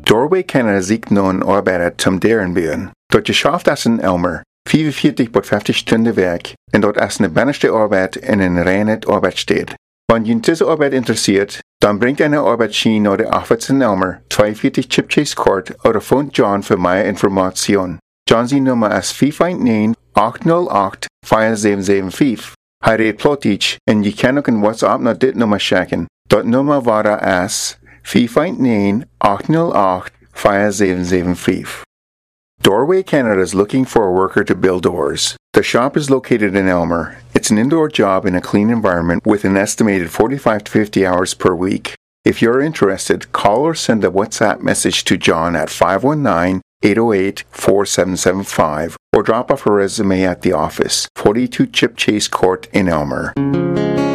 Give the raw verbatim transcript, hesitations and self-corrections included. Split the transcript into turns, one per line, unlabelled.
Doorway Canada ziek non arbeidet zum deren buen. Dort geschafft as in Elmer, vierundvierzig bis fünfzig Stunden Werk, und dort as eine banneste Arbeit in een reine Arbeit steht. Wenn Ihnen diese Arbeit interessiert, dann bringt eine Arbeitsschiene oder Office in Elmer, zweiundvierzig Chipchase Court oder von John für mehr Informationen. John sie Nummer ist vier fünf neun, acht null acht, vier sieben sieben fünf. Hij redt Plotich und je kann auch in WhatsApp noch dit Nummer schicken. Dort Nummer war da es vier fünf neun, acht null acht, vier sieben sieben fünf. Doorway Canada is looking for a worker to build doors. The shop is located in Elmer. It's an indoor job in a clean environment with an estimated forty-five to fifty hours per week. If you're interested, call or send a WhatsApp message to John at five one nine, eight oh eight, four seven seven five or drop off a resume at the office, forty-two Chipchase Court in Elmer.